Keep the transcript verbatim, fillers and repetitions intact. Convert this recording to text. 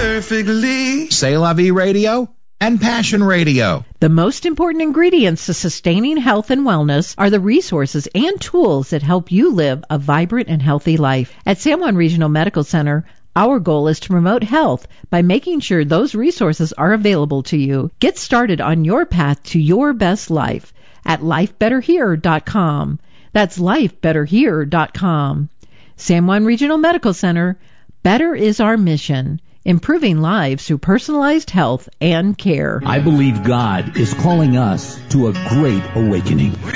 perfectly. C'est La Vie Radio and Passion Radio. The most important ingredients to sustaining health and wellness are the resources and tools that help you live a vibrant and healthy life. At San Juan Regional Medical Center, our goal is to promote health by making sure those resources are available to you. Get started on your path to your best life at life better here dot com. That's life better here dot com. San Juan Regional Medical Center, better is our mission. Improving lives through personalized health and care. I believe God is calling us to a great awakening.